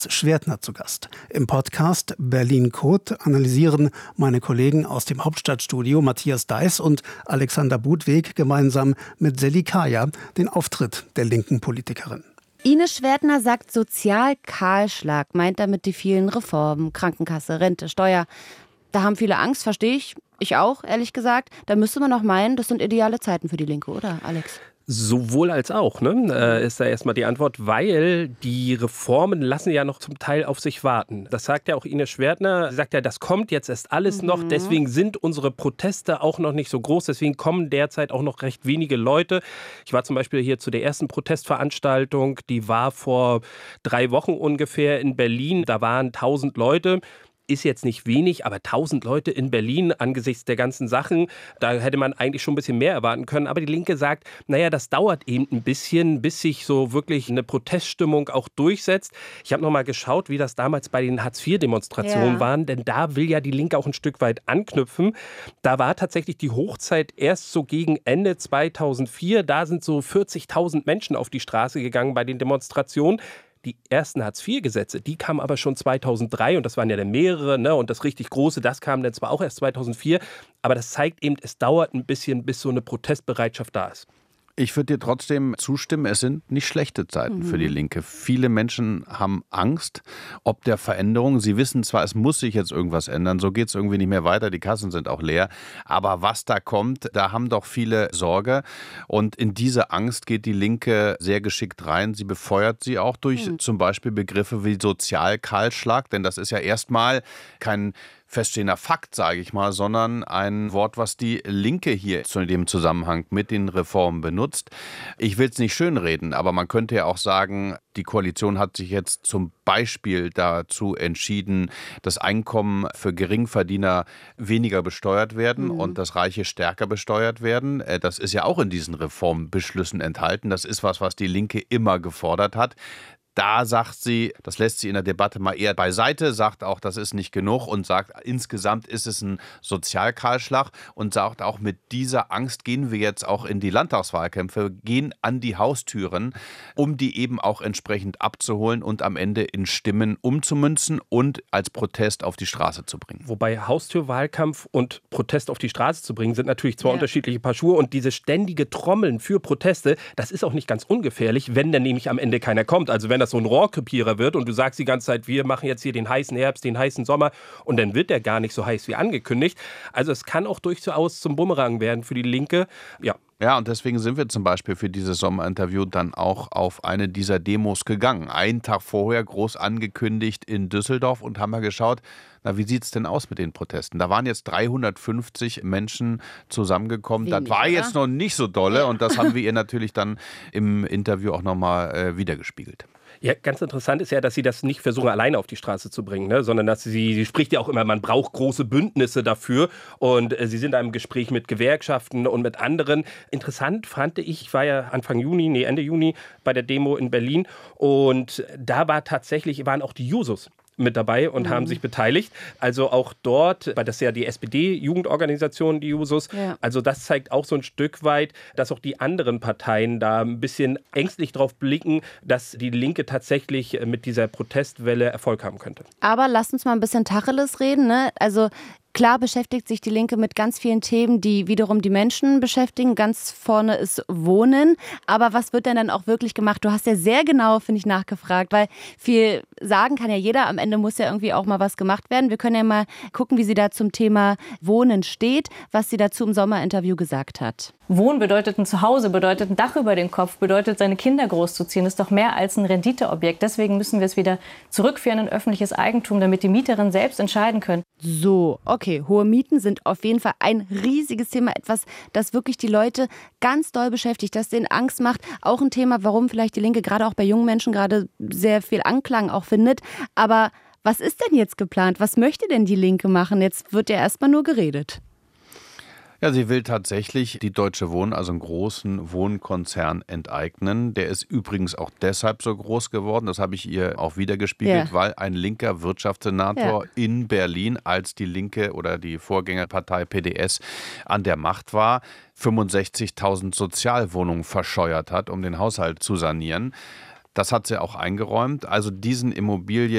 Schwertner zu Gast. Im Podcast Berlin Code analysieren meine Kollegen aus dem Hauptstadtstudio Matthias Deiß und Alexander Budweg gemeinsam mit Seli Kaya den Auftritt der linken Politikerin. Ines Schwertner sagt Sozialkahlschlag, meint damit die vielen Reformen, Krankenkasse, Rente, Steuer. Da haben viele Angst, verstehe ich. Ich auch, ehrlich gesagt. Da müsste man auch meinen, das sind ideale Zeiten für die Linke, oder, Alex? Sowohl als auch, ne? Ist da erstmal die Antwort, weil die Reformen lassen ja noch zum Teil auf sich warten. Das sagt ja auch Ines Schwertner. Sie sagt ja, das kommt jetzt erst alles noch. Deswegen sind unsere Proteste auch noch nicht so groß. Deswegen kommen derzeit auch noch recht wenige Leute. Ich war zum Beispiel hier zu der ersten Protestveranstaltung. Die war vor 3 Wochen ungefähr in Berlin. Da waren 1000 Leute. Ist jetzt nicht wenig, aber 1000 Leute in Berlin angesichts der ganzen Sachen, da hätte man eigentlich schon ein bisschen mehr erwarten können. Aber die Linke sagt, naja, das dauert eben ein bisschen, bis sich so wirklich eine Proteststimmung auch durchsetzt. Ich habe noch mal geschaut, wie das damals bei den Hartz-IV-Demonstrationen waren, denn da will ja die Linke auch ein Stück weit anknüpfen. Da war tatsächlich die Hochzeit erst so gegen Ende 2004. Da sind so 40.000 Menschen auf die Straße gegangen bei den Demonstrationen. Die ersten Hartz-IV-Gesetze, die kamen aber schon 2003 und das waren ja dann mehrere, ne? Und das richtig große, das kam dann zwar auch erst 2004, aber das zeigt eben, es dauert ein bisschen, bis so eine Protestbereitschaft da ist. Ich würde dir trotzdem zustimmen, es sind nicht schlechte Zeiten für die Linke. Viele Menschen haben Angst ob der Veränderung. Sie wissen zwar, es muss sich jetzt irgendwas ändern, so geht es irgendwie nicht mehr weiter, die Kassen sind auch leer. Aber was da kommt, da haben doch viele Sorge. Und in diese Angst geht die Linke sehr geschickt rein. Sie befeuert sie auch durch zum Beispiel Begriffe wie Sozialkahlschlag, denn das ist ja erstmal kein feststehender Fakt, sage ich mal, sondern ein Wort, was die Linke hier zu dem Zusammenhang mit den Reformen benutzt. Ich will es nicht schönreden, aber man könnte ja auch sagen, die Koalition hat sich jetzt zum Beispiel dazu entschieden, dass Einkommen für Geringverdiener weniger besteuert werden und dass Reiche stärker besteuert werden. Das ist ja auch in diesen Reformbeschlüssen enthalten. Das ist was die Linke immer gefordert hat. Da sagt sie, das lässt sie in der Debatte mal eher beiseite, sagt auch, das ist nicht genug und sagt, insgesamt ist es ein Sozialkahlschlag und sagt auch, mit dieser Angst gehen wir jetzt auch in die Landtagswahlkämpfe, gehen an die Haustüren, um die eben auch entsprechend abzuholen und am Ende in Stimmen umzumünzen und als Protest auf die Straße zu bringen. Wobei Haustürwahlkampf und Protest auf die Straße zu bringen, sind natürlich zwei unterschiedliche Paar Schuhe und diese ständige Trommeln für Proteste, das ist auch nicht ganz ungefährlich, wenn dann nämlich am Ende keiner kommt. Also wenn das so ein Rohrkrepierer wird und du sagst die ganze Zeit, wir machen jetzt hier den heißen Herbst, den heißen Sommer und dann wird der gar nicht so heiß wie angekündigt. Also es kann auch durchaus zum Bumerang werden für die Linke. Ja, und deswegen sind wir zum Beispiel für dieses Sommerinterview dann auch auf eine dieser Demos gegangen. Einen Tag vorher groß angekündigt in Düsseldorf und haben mal geschaut, na, wie sieht es denn aus mit den Protesten? Da waren jetzt 350 Menschen zusammengekommen. Das war jetzt noch nicht so dolle und das haben wir ihr natürlich dann im Interview auch nochmal wiedergespiegelt. Ja, ganz interessant ist ja, dass sie das nicht versuchen, alleine auf die Straße zu bringen, ne? Sondern dass sie spricht ja auch immer, man braucht große Bündnisse dafür und sie sind da im Gespräch mit Gewerkschaften und mit anderen. Interessant fand ich war ja Ende Juni bei der Demo in Berlin und da waren auch die Jusos mit dabei und haben sich beteiligt. Also auch dort, weil das ja die SPD-Jugendorganisation, die Jusos, also das zeigt auch so ein Stück weit, dass auch die anderen Parteien da ein bisschen ängstlich drauf blicken, dass die Linke tatsächlich mit dieser Protestwelle Erfolg haben könnte. Aber lasst uns mal ein bisschen Tacheles reden, ne? Also klar beschäftigt sich die Linke mit ganz vielen Themen, die wiederum die Menschen beschäftigen. Ganz vorne ist Wohnen. Aber was wird denn dann auch wirklich gemacht? Du hast ja sehr genau, finde ich, nachgefragt, weil viel sagen kann ja jeder. Am Ende muss ja irgendwie auch mal was gemacht werden. Wir können ja mal gucken, wie sie da zum Thema Wohnen steht, was sie dazu im Sommerinterview gesagt hat. Wohnen bedeutet ein Zuhause, bedeutet ein Dach über den Kopf, bedeutet seine Kinder großzuziehen. Das ist doch mehr als ein Renditeobjekt. Deswegen müssen wir es wieder zurückführen in öffentliches Eigentum, damit die Mieterinnen selbst entscheiden können. So, okay, hohe Mieten sind auf jeden Fall ein riesiges Thema, etwas, das wirklich die Leute ganz doll beschäftigt, das denen Angst macht. Auch ein Thema, warum vielleicht die Linke gerade auch bei jungen Menschen gerade sehr viel Anklang auch findet. Aber was ist denn jetzt geplant? Was möchte denn die Linke machen? Jetzt wird ja erstmal nur geredet. Ja, sie will tatsächlich die Deutsche Wohnen, also einen großen Wohnkonzern, enteignen. Der ist übrigens auch deshalb so groß geworden, das habe ich ihr auch wiedergespiegelt, weil ein linker Wirtschaftssenator in Berlin, als die Linke oder die Vorgängerpartei PDS an der Macht war, 65.000 Sozialwohnungen verscheuert hat, um den Haushalt zu sanieren. Das hat sie auch eingeräumt. Also diesen Immobilien